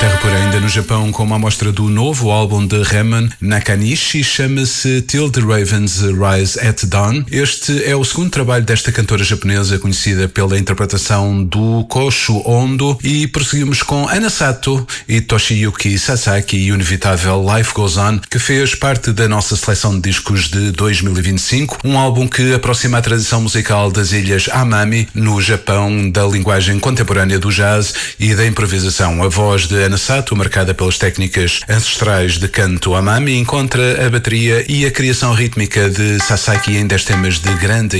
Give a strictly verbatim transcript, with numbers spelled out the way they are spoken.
Terra por ainda no Japão com uma amostra do novo álbum de Remen Nakanishi, chama-se Till the Ravens Rise at Dawn. Este é o segundo trabalho desta cantora japonesa, conhecida pela interpretação do Koshu Ondo, e prosseguimos com Anasato e Toshiyuki Sasaki e o inevitável Life Goes On, que fez parte da nossa seleção de discos de dois mil e vinte e cinco, um álbum que aproxima a tradição musical das ilhas Amami, no Japão, da linguagem contemporânea do jazz e da improvisação. A voz de Anasato, marcada pelas técnicas ancestrais de canto Amami, encontra a bateria e a criação rítmica de Sasaki em dez temas de grande